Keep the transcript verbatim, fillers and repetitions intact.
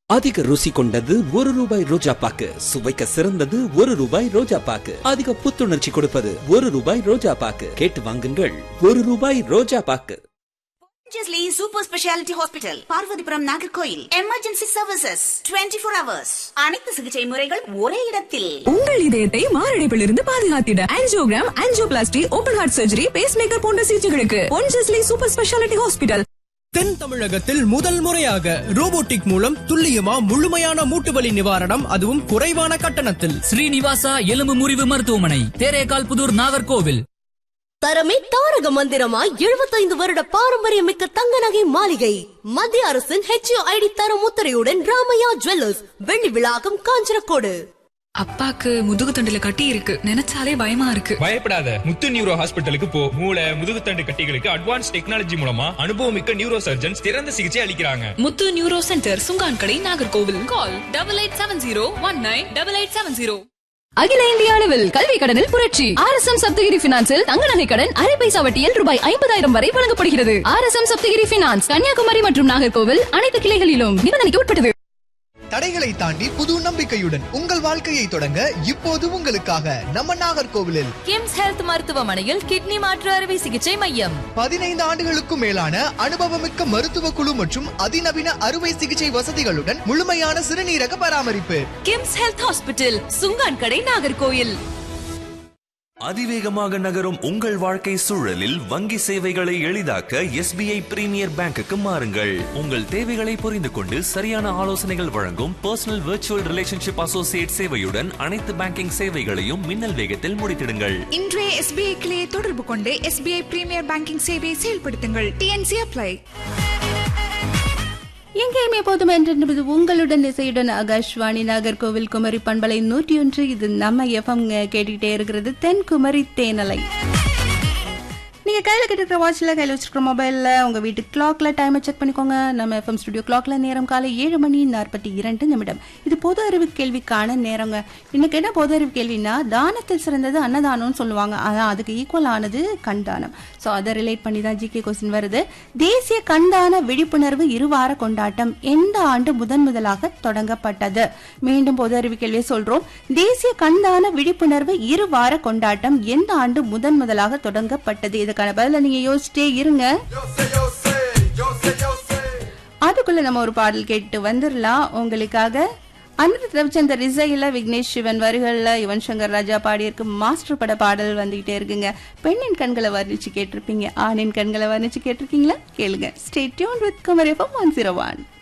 அதிக ருசி கொண்டது ஒரு ரூபாய் ரோஜா பாக்கு, சுவைக்க சிறந்தது ஒரு ரூபாய் ரோஜா பாக்கு, அதிக புத்துணர்ச்சி கொடுப்பது ஒரு ரூபாய் ரோஜா பாக்கு. கேட்டு வாங்குங்கள், ஒரு ரூபாய் ரோஜா பாக்கு. Super speciality hospital, Parvathipuram, Nagercoil. Emergency services இருபத்தி நான்கு ஹவர்ஸ். அனைத்து சிகிச்சை முறைகள் ஒரே இடத்தில். உங்கள் இதயத்தை மாரடைப்பில் இருந்து பாதுகாத்திட angiogram, angioplasty, open heart surgery, base maker போன்ற சிகிச்சைகளுக்கு பொன்ஜஸ்லி சூப்பர் ஸ்பெஷாலிட்டி ஹாஸ்பிட்டல். தென் தமிழகத்தில் முதல் முறையாக ரோபோட்டிக் மூலம் துல்லியமா முழுமையான மூட்டுவலி நிவாரணம், அதுவும் குறைவான கட்டணத்தில். ஸ்ரீனிவாசா எலும்பு முறிவு மருத்துவமனை, தேரேகால் புதூர், நாகர்கோவில். தரமே தாரக மந்திரமாய் எழுபத்தைந்து வருட பாரம்பரியமிக்க தங்க நகை மாளிகை. மத்திய அரசின் ஹெச்ஓஐடி தர முத்திரையுடன் ராமையா ஜுவல்லர்ஸ், வெள்ளி விழாக்கம், காஞ்சனக்கோடு. அப்பாக்கு முதுகு தண்டுல கட்டி இருக்கு, நினைச்சாலே பயமா இருக்கு. பயப்படாத, முத்து நியூரோ ஹாஸ்பிட்டலுக்கு போ. மூளை முதுகுத்தண்டு கட்டிகளுக்கு அட்வான்ஸ் டெக்னாலஜி மூலமா அனுபவமிக்க நியூரோ சர்ஜன்ஸ் சிறந்த சிகிச்சை அளிக்கிறாங்க. முத்து neuro centre, Chunkankadai, Nagercoil. Call double eight seven zero one nine double eight seven zero. அகில இந்திய அளவில் கல்வி கடனில் புரட்சி. ஆர் எஸ் எம் சப்தகிரி பினான்சில் தங்க நகை கடன் அரை பைசா வட்டியில் ரூபாய் ஐம்பதாயிரம் வரை வழங்கப்படுகிறது. R S M Saptagiri finance, Kanyakumari மற்றும் நாகர்கோவில் அனைத்து கிளைகளிலும். நிபந்தனைக்கு உட்பட்டது. தடைகளை தாண்டி புது நம்பிக்கையுடன் உங்கள் வாழ்க்கையை தொடங்க இப்போது உங்களுக்காக நம்ம நாகர்கோவிலில் கிம்ஸ் ஹெல்த் மருத்துவமனையில் கிட்னி மாற்று அறுவை சிகிச்சை மையம். பதினைந்து ஆண்டுகளுக்கும் மேலான அனுபவமிக்க மருத்துவ குழு மற்றும் அதிநவீன அறுவை சிகிச்சை வசதிகளுடன் முழுமையான சிறுநீரக பராமரிப்பு. KIMS health hospital, Chunkankadai, Nagercoil. அதிவேகமாக நகரும் உங்கள் வாழ்க்கை சூழலில் வங்கி சேவைகளை எளிதாக்க எஸ்பிஐ பிரீமியர் பேங்குக்கு மாறுங்கள். உங்கள் தேவைகளை புரிந்து கொண்டு சரியான ஆலோசனைகள் வழங்கும் பர்சனல் விர்ச்சுவல் ரிலேஷன்ஷிப் அசோசியேட் சேவையுடன் அனைத்து பேங்கிங் சேவைகளையும் மின்னல் வேகத்தில் முடித்திடுங்கள். இன்றைய எஸ்பிஐ கிளையை தொடர்பு கொண்டு எஸ்பிஐ பிரீமியர் பேங்கிங் சேவையை செயல்படுத்துங்கள். DNC apply. எங்கேயுமே போதும் என்று உங்களுடன் இசையுடன் ஆகாஷ்வாணி நாகர்கோவில் குமரி பண்பலை நூற்றி ஒன்று. இது நம்ம எஃப்எம் கேட்டுக்கிட்டே இருக்கிறது தென் குமரி தேனலை. நீங்கள் கையில் கிட்ட வாட்சில் கையில் வச்சுருக்கிற மொபைலில் உங்கள் வீட்டு கிளாக்கில் டைமை செக் பண்ணிக்கோங்க. நம்ம எஃப்எம் ஸ்டுடியோ கிளாக்கில் நேரம் காலை ஏழு மணி நாற்பத்தி இரண்டு நிமிடம். இது பொது அறிவு கேள்விக்கான நேரங்க. இன்னைக்கு என்ன பொது அறிவு கேள்வினா, தானத்தில் சிறந்தது அன்னதானம்னு சொல்லுவாங்க, ஆனால் அதுக்கு ஈக்குவல் ஆனது கண்தானம். ஸோ அதை ரிலேட் பண்ணி தான் ஜிகே கொஸ்டின் வருது. தேசிய கண்தான விழிப்புணர்வு இருவார கொண்டாட்டம் எந்த ஆண்டு முதன் முதலாக தொடங்கப்பட்டது? மீண்டும் பொது அறிவு கேள்வியை சொல்றோம். தேசிய கண்தான விழிப்புணர்வு இருவார கொண்டாட்டம் எந்த ஆண்டு முதன் முதலாக தொடங்கப்பட்டது? இதுக்கான பதில நீங்க யோசிச்சிட்டே இருங்க. அதுக்குள்ள நம்ம ஒரு பாடல் கேட்டு வந்துடலாம். உங்களுக்காக அனிருத் ரவிச்சந்தர் இசையில விக்னேஷ் சிவன் வரிகள்ல யுவன் சங்கர் ராஜா பாடியிருக்கு மாஸ்டர் பட பாடல் வந்துகிட்டே இருக்குங்க. பெண்ணின் கண்களை வர்ணிச்சு கேட்டிருப்பீங்க, ஆணின் கண்களை வர்ணிச்சு கேட்டிருக்கீங்களா? கேளுங்க. Stay tuned with Kumari FM one zero one.